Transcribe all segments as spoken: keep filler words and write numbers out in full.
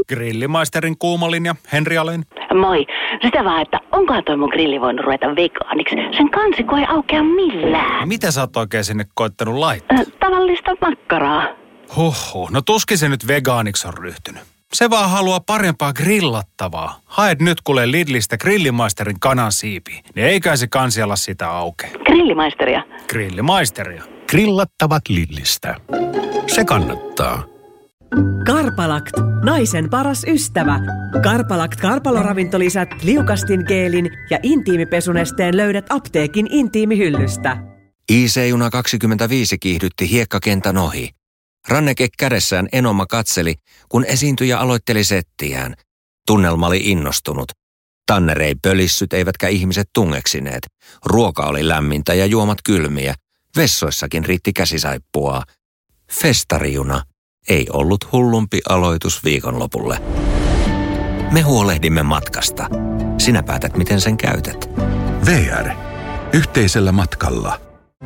Grillimaisterin kuumalinja, Henri Alén. Moi. Sitä vaan, että onkohan toi mun grilli voinut ruveta vegaaniksi? Sen kansikko ei aukea millään. Mitä sä oot oikein sinne koittanut laittaa? Äh, tavallista makkaraa. Huhhuh, no tuskin se nyt vegaaniksi on ryhtynyt. Se vaan haluaa parempaa grillattavaa. Haet nyt kuule Lidlistä Grillimaisterin kanansiipiä, niin eikä se kansialla sitä auke. Grillimaisteria? Grillimaisteria. Grillattavat Lidlistä. Se kannattaa. Karpalakt, naisen paras ystävä. Karpalakt karpaloravintolisät, liukastin geelin ja intiimipesunesteen löydät apteekin intiimihyllystä. I C-juna kaksikymmentäviisi kiihdytti hiekkakentän ohi. Ranneke kädessään Enoma katseli, kun esiintyjä aloitteli settiään. Tunnelma oli innostunut. Tanner ei pölissyt eivätkä ihmiset tungeksineet. Ruoka oli lämmintä ja juomat kylmiä. Vessoissakin riitti käsisaippua. Festarijuna ei ollut hullumpi aloitus viikonlopulle. Me huolehdimme matkasta. Sinä päätät, miten sen käytät. V R. Yhteisellä matkalla.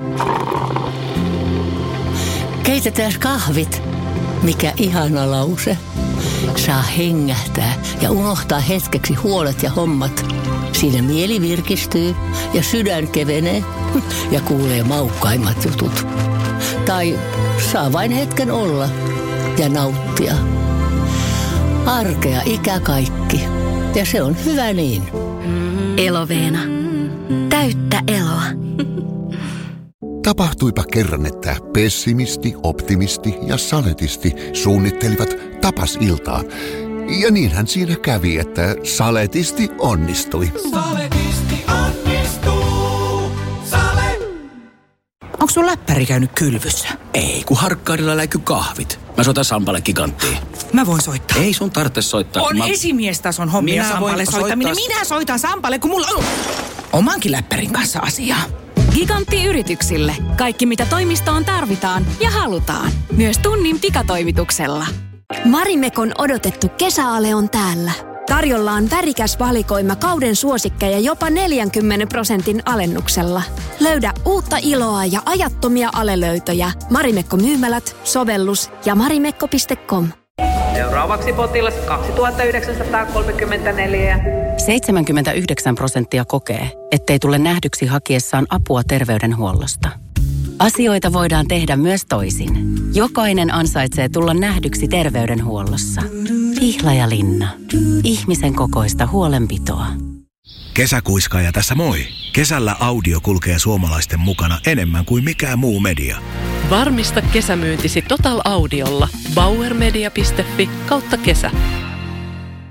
Keitetään kahvit. Mikä ihana lause. Saa hengähtää ja unohtaa hetkeksi huolet ja hommat. Siinä mieli virkistyy ja sydän kevenee ja kuulee maukkaimmat jutut. Tai saa vain hetken olla ja nauttia. Arkea ikä kaikki. Ja se on hyvä niin. Eloveena. Täyttä eloa. Tapahtuipa kerran, että pessimisti, optimisti ja saletisti suunnittelivat tapasiltaa. Ja niinhän siinä kävi, että saletisti onnistui. Saletisti onnistuu. Sale. Onko sun läppäri käynyt kylvyssä? Ei, kun harkkaarilla läiky kahvit. Mä soitan Sampalle giganttiin. Mä voin soittaa. Ei sun tarvitse soittaa. On mä... esimiestason hommia Minä Sampalle soittaminen. soittaa... Minä soitan Sampalle, kun mulla on omankin läppärin kanssa asiaa. Gigantti yrityksille. Kaikki mitä toimistoon tarvitaan ja halutaan. Myös tunnin pikatoimituksella. Marimekon odotettu kesäale on täällä. Tarjolla on värikäs valikoima kauden suosikkeja jopa neljänkymmenen prosentin alennuksella. Löydä uutta iloa ja ajattomia alelöytöjä. Marimekko-myymälät, sovellus ja marimekko piste com. Seuraavaksi potilas kaksituhattayhdeksänsataakolmekymmentäneljä. seitsemänkymmentäyhdeksän prosenttia kokee, ettei tule nähdyksi hakiessaan apua terveydenhuollosta. Asioita voidaan tehdä myös toisin. Jokainen ansaitsee tulla nähdyksi terveydenhuollossa. Pihlajalinna. Ihmisen kokoista huolenpitoa. Kesäkuiskaaja tässä moi. Kesällä audio kulkee suomalaisten mukana enemmän kuin mikään muu media. Varmista kesämyyntisi Total Audiolla. bauermedia piste fi kautta kesä.